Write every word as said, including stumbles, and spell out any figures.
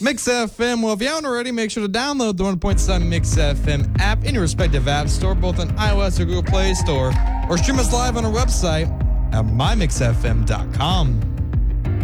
Mix F M. Well, if you haven't already, make sure to download the one point seven Mix F M app in your respective app store, both on iOS or Google Play Store, or stream us live on our website at my mix f m dot com.